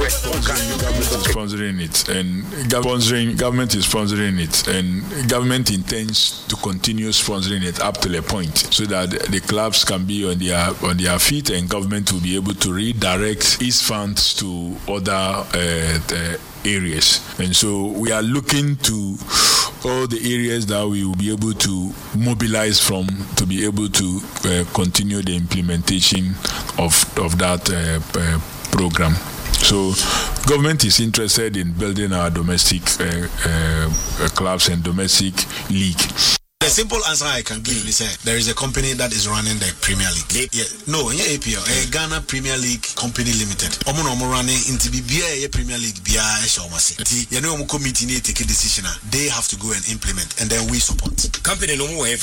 sponsoring it, and government is sponsoring it, and government intends to continue sponsoring it up to a point, so that the clubs can be on their feet, and government will be able to redirect its funds to other areas. And so we are looking to all the areas that we will be able to mobilize from to be able to continue the implementation of that program. So government is interested in building our domestic clubs and domestic league. The simple answer I can give is there is a company that is running the Premier League. APL, Ghana Premier League Company Limited. Omo running into BBA Premier League BIA Shawmasi. You know, committee need to take a decision. They have to go and implement, and then we support. Company no more. Say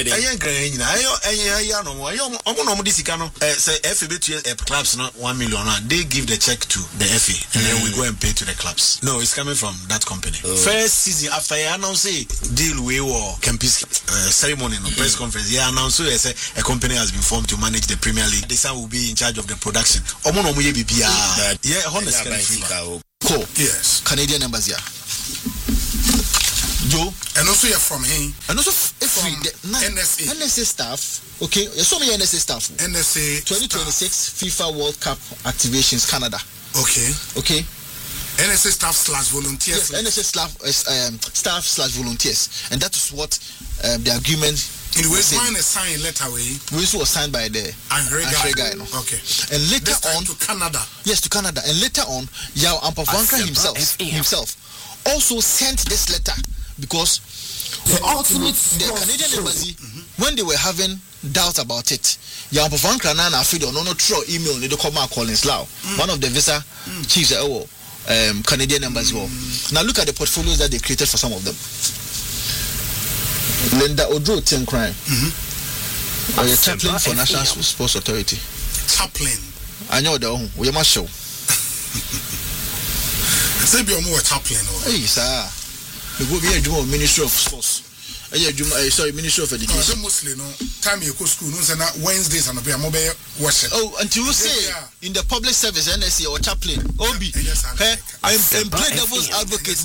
clubs not 1 million. They give the check to the FA, and then we go and pay to the clubs. No, it's coming from that company. First season after I announce deal we war campus ceremony no press conference, announced a company has been formed to manage the Premier League. This will be in charge of the production. Cool. Yes. Canadian numbers here. Joe. And also you're from him. And also from NSA staff. Okay, there's so many NSA staff. NSA 2026 staff. FIFA World Cup activations Canada. Okay. NSA staff/volunteers. Yes, NSA staff/volunteers, and that is what the agreement. It was a signed letter which was signed by the guy. No? Okay. And later on to Canada. Yes, to Canada. And later on, Yao Ampavanka himself also sent this letter because the Canadian embassy, when they were having doubts about it, Yao Ampavanka na afraid no throw email they come out Collins Lau, one of the visa chiefs Canadian embassy. Now look at the portfolios that they created for some of them. Linda Odro Tim Crime. Or a chaplain for National Sports Authority. Chaplain. I know the we must show. Say be more chaplain. Hey sir. The go be a Ministry of Sports. Ministry of Education. Mostly no time you go school no say na Wednesdays and be a mobile worship. Oh, until you say in the public service NSC or chaplain Obi. I'm play devil's advocate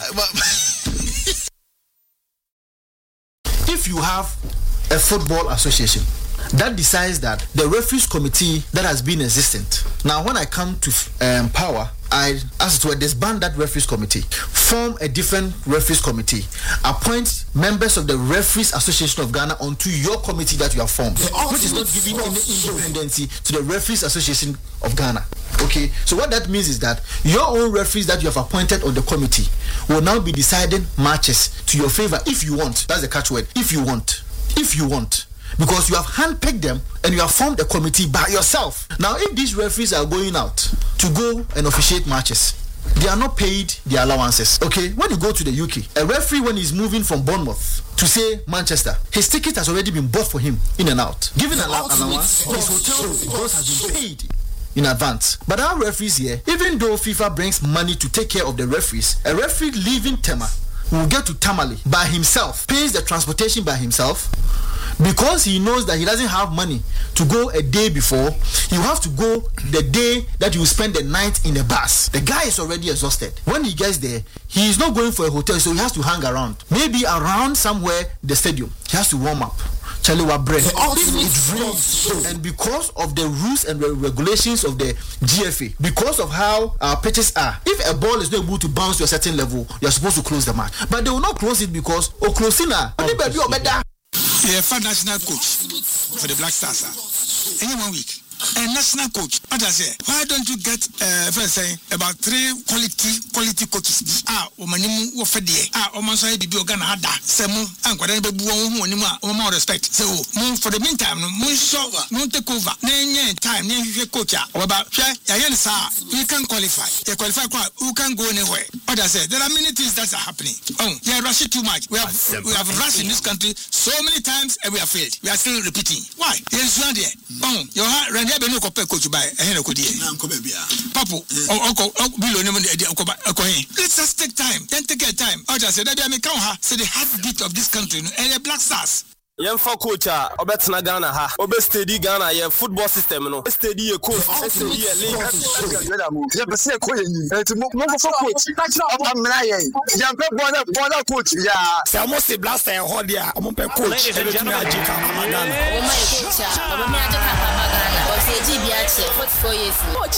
If you have a football association that decides that the referees committee that has been existent, now when I come to power, I, as it were, disband that referees committee, form a different referees committee, appoint members of the Referees Association of Ghana onto your committee that you have formed, which is not giving any independency to the Referees Association of Ghana. Okay, so what that means is that your own referees that you have appointed on the committee will now be deciding matches to your favor if you want. That's the catchword. If you want. Because you have handpicked them and you have formed a committee by yourself. Now, if these referees are going out to go and officiate matches, they are not paid their allowances. Okay, when you go to the UK, a referee, when he's moving from Bournemouth to say Manchester, his ticket has already been bought for him in and out. Given an allowance, his hotel bills has been paid in advance. But our referees here, even though FIFA brings money to take care of the referees, a referee leaving Tema will get to Tamale by himself, pays the transportation by himself, because he knows that he doesn't have money to go a day before. You have to go the day that you spend the night in the bus. The guy is already exhausted. When he gets there, he is not going for a hotel, so he has to hang around. Maybe around somewhere the stadium. He has to warm up. Charlie bread. And because of the rules and regulations of the GFA, because of how our pitches are, if a ball is not able to bounce to a certain level, you are supposed to close the match. But they will not close it because national coach for the Black Stars. In 1 week. A national coach. What I say? Why don't you get first say about 3 quality coaches? Omanimu wofedie. Omanso e bibi Ghana ada. Semu ankwada be buwo hu onimu more respect. So for the meantime no take over. Na time na hwe coach oba hwe ya yen sa you can qualify. You qualify who can go anywhere. What I say? There are many things that are happening. You are rushing too much. We have rushed in this country so many times and we have failed. We are still repeating. Why? Yes, you are there. Your heart coach by let's just take time. Then take your time. I just said that I say the heartbeat of this country and the Black Stars. Yemfa coach a obetena Ghana ha. Obe steady Ghana ye football system no. Steady ye coach, steady ye league. Yeah, but say coach. Mo for coach. Amna ye. Jampe border coach. Yeah. Say almost a blast and hold there. Omo pe coach. Ghana. Omo my coach. Omo me ajeka Ghana. O say GBH 44 years.